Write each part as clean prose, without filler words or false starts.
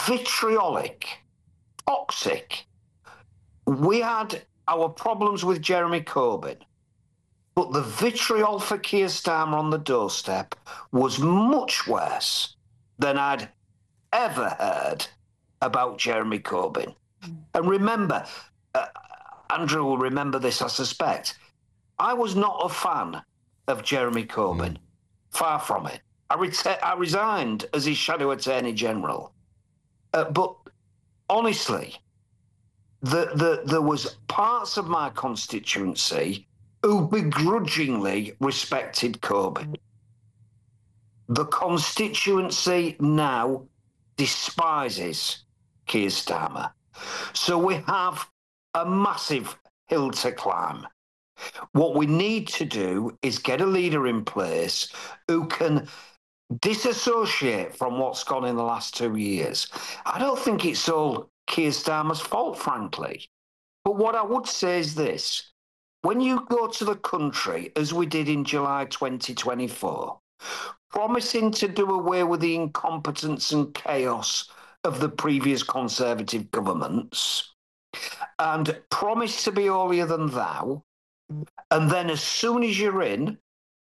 vitriolic, toxic. We had our problems with Jeremy Corbyn, but the vitriol for Keir Starmer on the doorstep was much worse than I'd ever heard about Jeremy Corbyn. And remember, Andrew will remember this, I suspect, I was not a fan of Jeremy Corbyn. Far from it. I resigned as his Shadow Attorney General. But honestly, there was parts of my constituency who begrudgingly respected Corbyn. The constituency now despises Keir Starmer. So we have a massive hill to climb. What we need to do is get a leader in place who can disassociate from what's gone in the last 2 years. I don't think it's all Keir Starmer's fault, frankly. But what I would say is this. When you go to the country, as we did in July 2024, promising to do away with the incompetence and chaos of the previous Conservative governments, and promise to be holier than thou, and then as soon as you're in,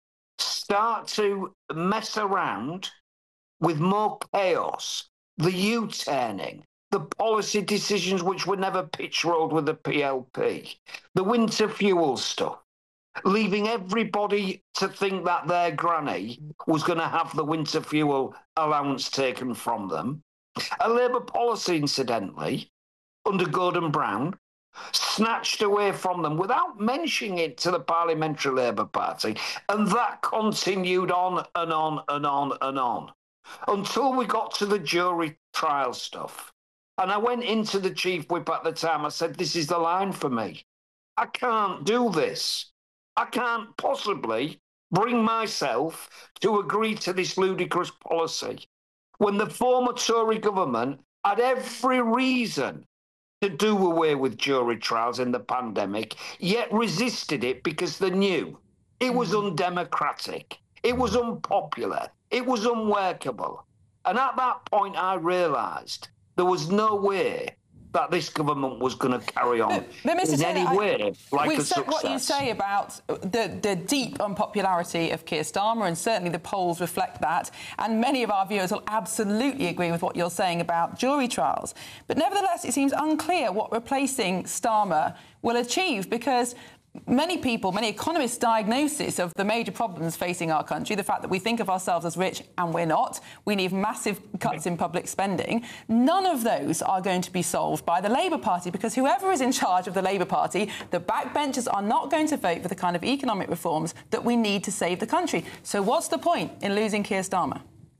start to mess around with more chaos, the U-turning, the policy decisions which were never pitch-rolled with the PLP, the winter fuel stuff, leaving everybody to think that their granny was going to have the winter fuel allowance taken from them. A Labour policy, incidentally, under Gordon Brown, snatched away from them without mentioning it to the Parliamentary Labour Party. And that continued on and on and on and on until we got to the jury trial stuff. And I went into the Chief Whip at the time. I said, this is the line for me. I can't do this. I can't possibly bring myself to agree to this ludicrous policy when the former Tory government had every reason to do away with jury trials in the pandemic, yet resisted it because they knew it was undemocratic, it was unpopular, it was unworkable. And at that point, I realised there was no way that this government was going to carry on in any way like a success. We've said what you say about the deep unpopularity of Keir Starmer, and certainly the polls reflect that, and many of our viewers will absolutely agree with what you're saying about jury trials. But nevertheless, it seems unclear what replacing Starmer will achieve, because many people, many economists' diagnosis of the major problems facing our country, the fact that we think of ourselves as rich and we're not, we need massive cuts in public spending, none of those are going to be solved by the Labour Party, because whoever is in charge of the Labour Party, the backbenchers are not going to vote for the kind of economic reforms that we need to save the country. So what's the point in losing Keir Starmer?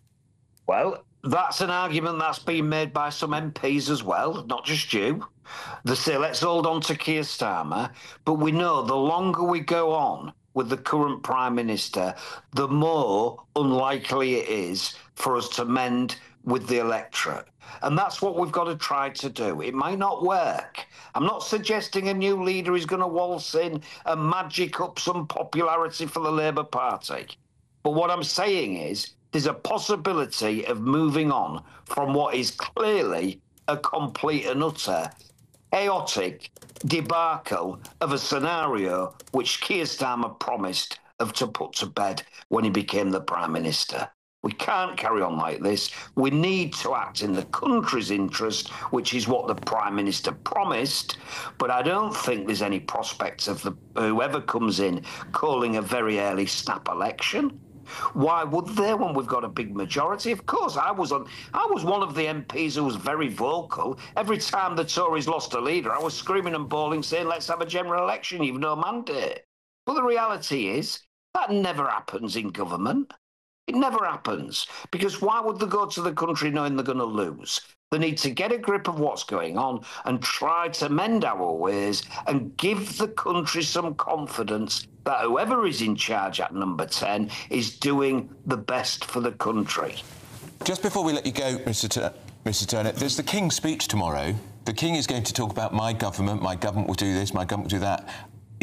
Well, that's an argument that's been made by some MPs as well, not just you. They say, let's hold on to Keir Starmer, but we know the longer we go on with the current Prime Minister, the more unlikely it is for us to mend with the electorate. And that's what we've got to try to do. It might not work. I'm not suggesting a new leader is going to waltz in and magic up some popularity for the Labour Party. But what I'm saying is there's a possibility of moving on from what is clearly a complete and utter chaotic debacle of a scenario which Keir Starmer promised to put to bed when he became the Prime Minister. We can't carry on like this. We need to act in the country's interest, which is what the Prime Minister promised. But I don't think there's any prospects of whoever comes in calling a very early snap election. Why would they when we've got a big majority? Of course, I was one of the MPs who was very vocal. Every time the Tories lost a leader, I was screaming and bawling, saying, let's have a general election, you've no mandate. But the reality is, that never happens in government. It never happens. Because why would they go to the country knowing they're going to lose? They need to get a grip of what's going on and try to mend our ways and give the country some confidence that whoever is in charge at number 10 is doing the best for the country. Just before we let you go, Mr. Turner, there's the King's speech tomorrow. The King is going to talk about my government will do this, my government will do that.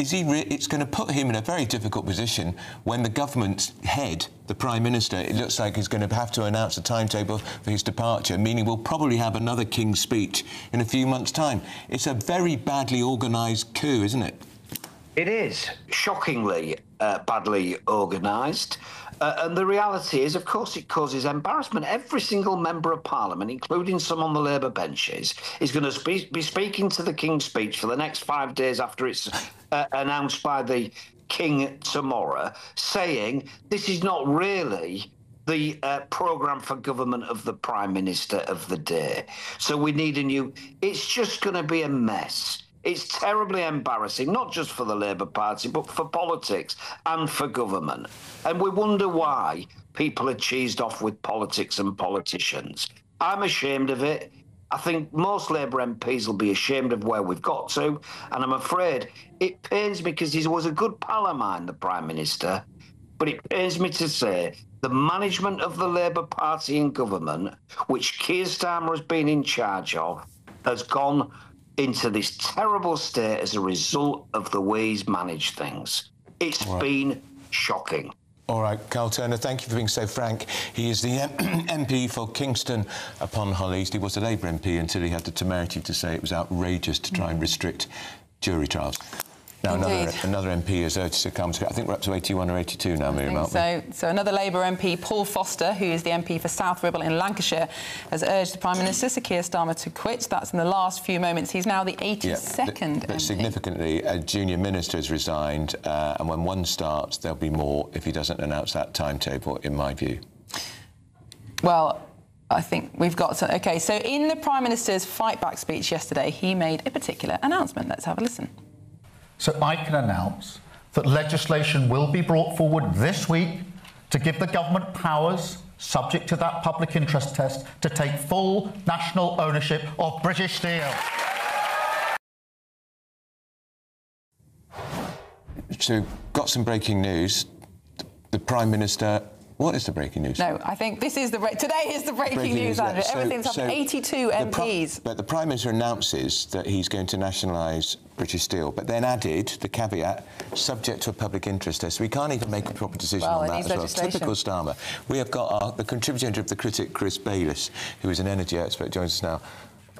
it's going to put him in a very difficult position when the government's head, the Prime Minister, it looks like he's going to have to announce a timetable for his departure, meaning we'll probably have another King's Speech in a few months' time. It's a very badly organised coup, isn't it? It is shockingly badly organised. And the reality is, of course, it causes embarrassment. Every single member of Parliament, including some on the Labour benches, is going to be speaking to the King's Speech for the next 5 days after it's announced by the King tomorrow, saying this is not really the programme for government of the Prime Minister of the day. So we need a new... It's just going to be a mess. It's terribly embarrassing, not just for the Labour Party, but for politics and for government. And we wonder why people are cheesed off with politics and politicians. I'm ashamed of it. I think most Labour MPs will be ashamed of where we've got to. And I'm afraid it pains me because he was a good pal of mine, the Prime Minister. But it pains me to say the management of the Labour Party in government, which Keir Starmer has been in charge of, has gone into this terrible state as a result of the way he's managed things. It's been shocking. All right, Karl Turner, thank you for being so frank. He is the MP for Kingston upon Hull East. He was a Labour MP until he had the temerity to say it was outrageous to try and restrict jury trials. Now, another MP has urged to come to... I think we're up to 81 or 82 now, Miriam, aren't we? So another Labour MP, Paul Foster, who is the MP for South Ribble in Lancashire, has urged the Prime Minister, Sir Keir Starmer, to quit. That's in the last few moments. He's now the 82nd but MP. Significantly, a junior minister has resigned, and when one starts, there'll be more if he doesn't announce that timetable, in my view. Well, I think we've got to... OK, so in the Prime Minister's fight-back speech yesterday, he made a particular announcement. Let's have a listen. So I can announce that legislation will be brought forward this week to give the government powers, subject to that public interest test, to take full national ownership of British Steel. So, got some breaking news. The Prime Minister... What is the breaking news? No, I think this is the... Today is the breaking news, Andrew. Everything's up to 82 MPs. But the Prime Minister announces that he's going to nationalise British Steel, but then added the caveat, subject to a public interest test. We can't even make a proper decision on that as well. Typical Starmer. We have got the contributor of The Critic, Chris Bayliss, who is an energy expert, joins us now.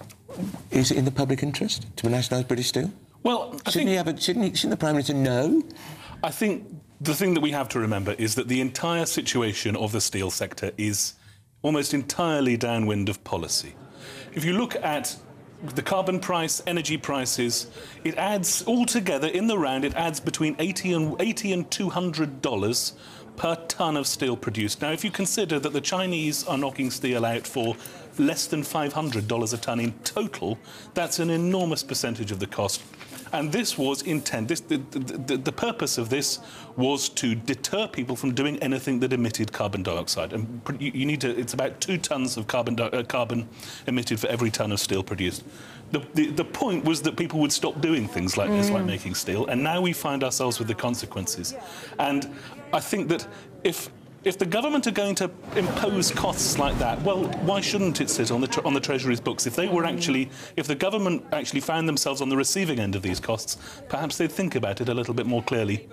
Is it in the public interest to nationalise British Steel? Well, shouldn't the Prime Minister know? I think the thing that we have to remember is that the entire situation of the steel sector is almost entirely downwind of policy. If you look at the carbon price, energy prices, it adds altogether in the round, it adds between $80 and $200 per tonne of steel produced. Now, if you consider that the Chinese are knocking steel out for less than $500 a tonne in total, that's an enormous percentage of the cost. And this was intended. The purpose of this was to deter people from doing anything that emitted carbon dioxide. And you need to. It's about 2 tonnes of carbon emitted for every tonne of steel produced. The point was that people would stop doing things like this, like making steel. And now we find ourselves with the consequences. And I think that if the government are going to impose costs like that, well, why shouldn't it sit on the Treasury's books? If the government actually found themselves on the receiving end of these costs, perhaps they'd think about it a little bit more clearly.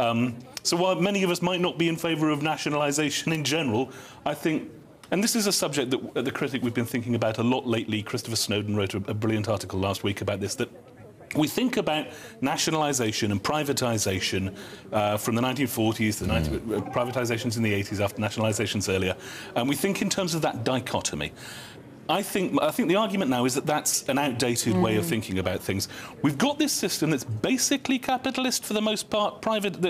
So while many of us might not be in favour of nationalisation in general, I think, and this is a subject that at The Critic we've been thinking about a lot lately. Christopher Snowden wrote a brilliant article last week about this, that we think about nationalisation and privatisation from the 1940s, privatisations in the 80s after nationalisations earlier, and we think in terms of that dichotomy. I think the argument now is that that's an outdated way of thinking about things. We've got this system that's basically capitalist for the most part.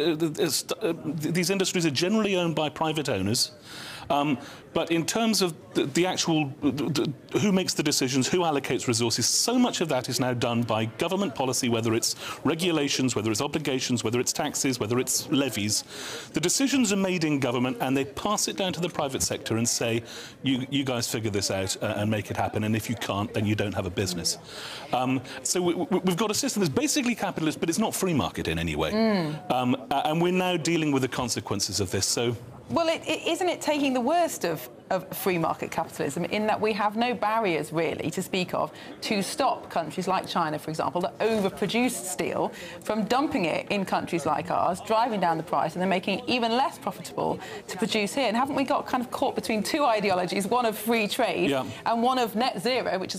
These industries are generally owned by private owners. But in terms of the actual... who makes the decisions, who allocates resources, so much of that is now done by government policy, whether it's regulations, whether it's obligations, whether it's taxes, whether it's levies. The decisions are made in government and they pass it down to the private sector and say, you guys figure this out and make it happen, and if you can't, then you don't have a business. So we've got a system that's basically capitalist, but it's not free market in any way. And we're now dealing with the consequences of this. So Well, isn't it taking the worst of free market capitalism in that we have no barriers, really, to speak of to stop countries like China, for example, that overproduce steel from dumping it in countries like ours, driving down the price and then making it even less profitable to produce here? And haven't we got kind of caught between two ideologies, one of free trade and one of net zero, which is